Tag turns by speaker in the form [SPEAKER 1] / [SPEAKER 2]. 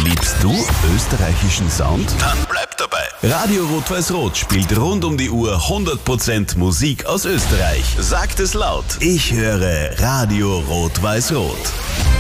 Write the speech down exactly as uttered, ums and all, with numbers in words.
[SPEAKER 1] Liebst du österreichischen Sound? Dann bleib dabei. Radio Rot-Weiß-Rot spielt rund um die Uhr hundert Prozent Musik aus Österreich. Sagt es laut. Ich höre Radio Rot-Weiß-Rot.